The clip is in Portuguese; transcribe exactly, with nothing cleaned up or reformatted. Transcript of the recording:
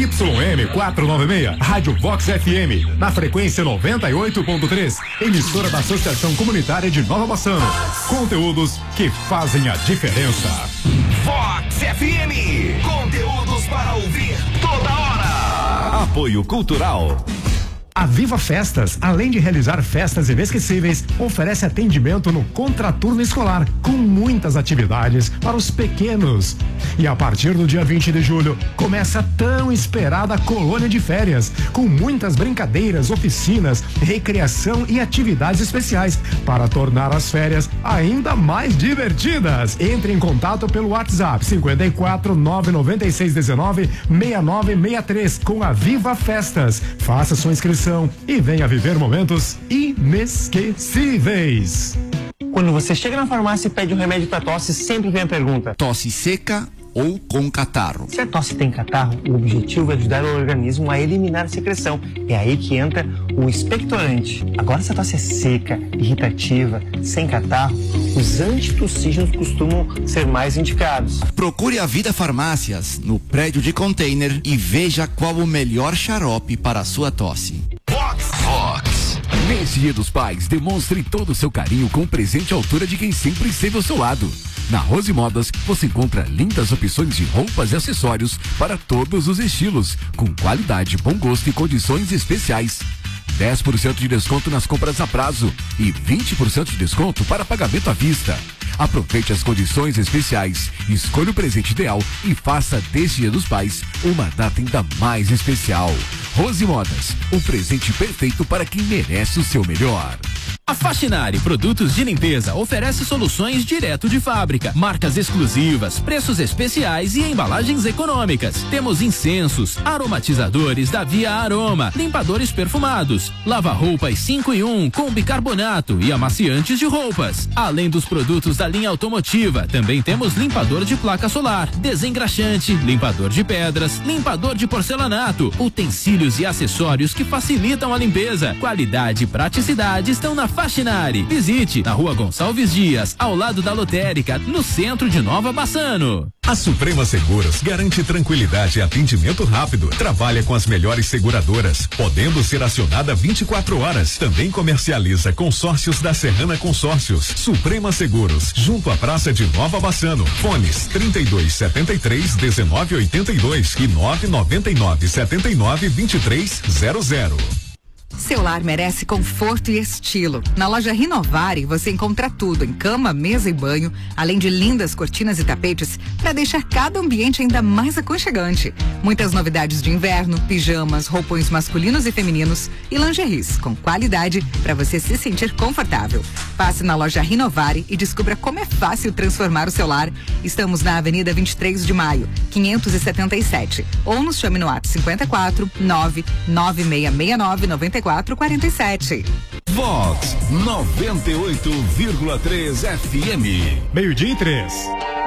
Y M quatrocentos e noventa e seis, Rádio Vox F M, na frequência noventa e oito ponto três, emissora da Associação Comunitária de Nova Bassano. Conteúdos que fazem a diferença. Vox F M, conteúdos para ouvir toda hora. Apoio Cultural. A Viva Festas, além de realizar festas inesquecíveis, oferece atendimento no contraturno escolar, com muitas atividades para os pequenos. E a partir do dia vinte de julho, começa a tão esperada colônia de férias, com muitas brincadeiras, oficinas, recreação e atividades especiais, para tornar as férias ainda mais divertidas. Entre em contato pelo WhatsApp cinquenta e quatro, nove noventa e seis, dezenove, sessenta e nove sessenta e três com a Viva Festas. Faça sua inscrição e venha viver momentos inesquecíveis. Quando você chega na farmácia e pede um remédio para tosse, sempre vem a pergunta: tosse seca ou com catarro? Se a tosse tem catarro, o objetivo é ajudar o organismo a eliminar a secreção. É aí que entra o expectorante. Agora, se a tosse é seca, irritativa, sem catarro, os antitussígenos costumam ser mais indicados. Procure a Vida Farmácias no prédio de container e veja qual o melhor xarope para a sua tosse. Vox. Vox. Nesse Dia dos Pais, demonstre todo o seu carinho com um presente à altura de quem sempre esteve ao seu lado. Na Rose Modas, você encontra lindas opções de roupas e acessórios para todos os estilos, com qualidade, bom gosto e condições especiais. dez por cento de desconto nas compras a prazo e vinte por cento de desconto para pagamento à vista. Aproveite as condições especiais, escolha o presente ideal e faça deste Dia dos Pais uma data ainda mais especial. Rose Modas, o presente perfeito para quem merece o seu melhor. A Faxinari Produtos de Limpeza oferece soluções direto de fábrica, marcas exclusivas, preços especiais e embalagens econômicas. Temos incensos, aromatizadores da Via Aroma, limpadores perfumados, lava-roupas cinco em um com bicarbonato e amaciantes de roupas. Além dos produtos da linha automotiva, também temos limpador de placa solar, desengraxante, limpador de pedras, limpador de porcelanato, utensílios e acessórios que facilitam a limpeza. Qualidade e praticidade estão na Faxinari. Visite na Rua Gonçalves Dias, ao lado da lotérica, no centro de Nova Bassano. A Suprema Seguros garante tranquilidade e atendimento rápido. Trabalha com as melhores seguradoras, podendo ser acionada vinte e quatro horas. Também comercializa consórcios da Serrana Consórcios. Suprema Seguros, junto à Praça de Nova Bassano. Fones trinta e dois, setenta e três, dezenove, oitenta e dois e nove noventa e nove, setenta e nove, vinte e três, zero zero. Seu lar merece conforto e estilo. Na loja Rinovari você encontra tudo em cama, mesa e banho, além de lindas cortinas e tapetes para deixar cada ambiente ainda mais aconchegante. Muitas novidades de inverno, pijamas, roupões masculinos e femininos e lingeries com qualidade para você se sentir confortável. Passe na loja Rinovari e descubra como é fácil transformar o seu lar. Estamos na Avenida vinte e três de maio, quinhentos e setenta e sete, ou nos chame no WhatsApp cinquenta e quatro, nove nove seis seis nove, nove quatro quatro sete. Vox noventa e oito vírgula três F M. Meio-dia e três.